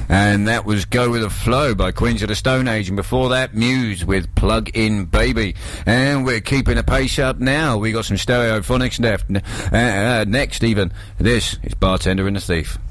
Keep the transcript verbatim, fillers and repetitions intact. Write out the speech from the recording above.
And that was Go With The Flow by Queens of the Stone Age. And before that, Muse with Plug In Baby. And we're keeping the pace up now. We got some Stereophonics left. Uh, uh, next, even. This is Bartender and the Thief.